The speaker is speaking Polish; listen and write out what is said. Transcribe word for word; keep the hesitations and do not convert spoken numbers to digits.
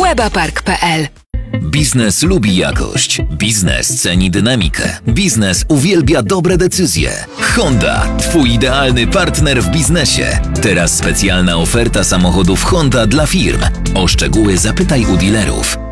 webapark kropka p l. Biznes lubi jakość. Biznes ceni dynamikę. Biznes uwielbia dobre decyzje. Honda, twój idealny partner w biznesie. Teraz specjalna oferta samochodów Honda dla firm. O szczegóły zapytaj u dealerów.